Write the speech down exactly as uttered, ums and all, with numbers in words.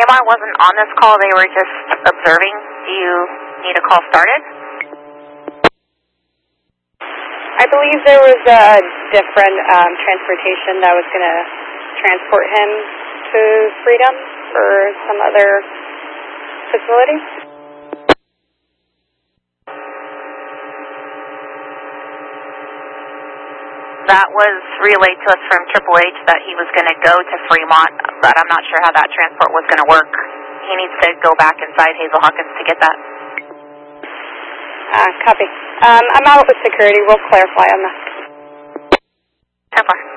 A M R wasn't on this call, they were just observing. Do you need a call started? I believe there was a different um, transportation that was going to transport him to Freedom or some other facility. That was relayed to us from Triple H that he was going to go to Fremont, but I'm not sure how that transport was going to work. He needs to go back inside Hazel Hawkins to get that. Uh, copy. Um, I'm out with security. We'll clarify on that. ten four.